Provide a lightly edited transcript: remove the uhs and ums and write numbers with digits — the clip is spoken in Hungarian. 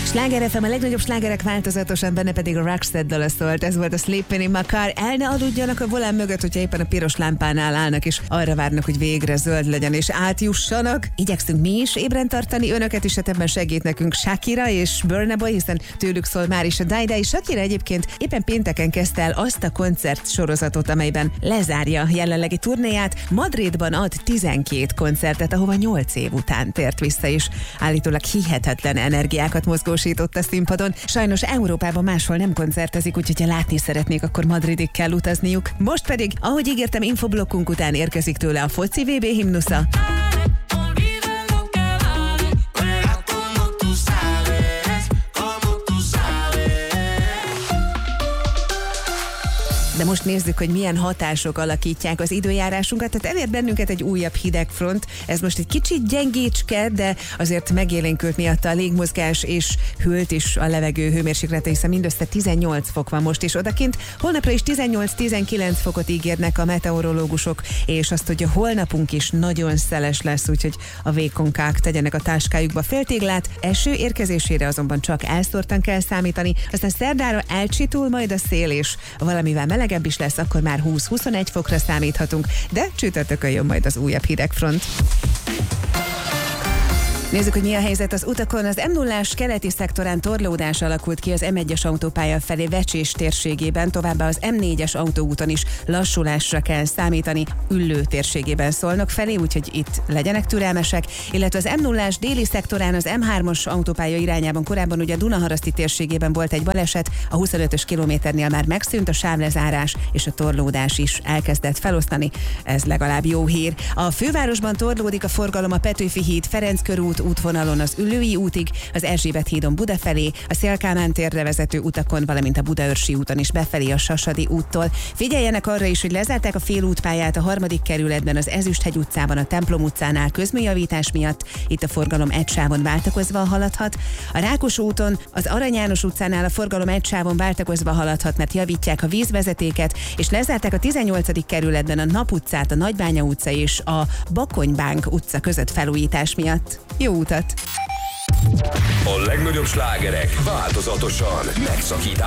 Sláger FM, a legnagyobb slágerek változatosan, benne pedig a Roxette-dala szólt. Ez volt a Sleeping in my car. El ne aludjanak a volán mögött, hogyha éppen a piros lámpánál állnak, és arra várnak, hogy végre zöld legyen, és átjussanak. Igyekszünk mi is ébren tartani önöket is, hát ebben segít nekünk Shakira és Burna Boy, hiszen tőlük szól már is a Die. Shakira egyébként éppen pénteken kezdte el azt a koncert sorozatot, amelyben lezárja jelenlegi turnéját. Madridban ad 12 koncertet, ahova 8 év után tért vissza, és állítólag hihetetlen energiákat mozgósított a színpadon. Sajnos Európában máshol nem koncertezik, úgyhogy ha látni szeretnék, akkor Madridig kell utazniuk. Most pedig, ahogy ígértem, infoblokkunk után érkezik tőle a foci VB himnusza. De most nézzük, hogy milyen hatások alakítják az időjárásunkat. Tehát elért bennünket egy újabb hidegfront. Ez most egy kicsit gyengécske, de azért megélénkült miatta a légmozgás, és hűlt is a levegő hőmérséklete, hiszen mindössze 18 fok van most is odakint. Holnapra is 18-19 fokot ígérnek a meteorológusok, és azt, hogy a holnapunk is nagyon szeles lesz, úgyhogy a vékonkák tegyenek a táskájukba féltéglát. Eső érkezésére azonban csak elszórtan kell számítani. Aztán szerdára elcsitul majd a szél, és valamivel melegebb is lesz, akkor már 20-21 fokra számíthatunk, de csütörtökön jön majd az újabb hidegfront. Nézzük, hogy mi a helyzet az utakon. Az M0-ás keleti szektorán torlódás alakult ki az M1-es autópálya felé Vecsés térségében, továbbá az M4-es autóúton is lassulásra kell számítani, Üllő térségében Szolnok felé, úgyhogy itt legyenek türelmesek, illetve az M0-ás déli szektorán az M3-as autópálya irányában korábban ugye a Dunaharaszti térségében volt egy baleset, a 25-ös kilométernél már megszűnt a sávlezárás, és a torlódás is elkezdett felosztani. Ez legalább jó hír. A fővárosban torlódik a forgalom a Petőfi híd, Ferenc körút útvonalon az Üllői útig, az Erzsébet hídon Buda felé, a Széll-Kálmán térre vezető utakon, valamint a Budaörsi úton is befelé a Sasadi úttól. Figyeljenek arra is, hogy lezárták a félútpályát a 3. kerületben, az Ezüsthegy utcában, a Templom utcánál közműjavítás miatt. Itt a forgalom egy sávon váltakozva haladhat. A Rákos úton, az Arany János utcánál a forgalom egy sávon váltakozva haladhat, mert javítják a vízvezetéket, és lezárták a 18. kerületben a Nap utcát, a Nagybánya utca és a Bakonybánk utca között felújítás miatt. Jó utat! A legnagyobb slágerek változatosan megszakításban.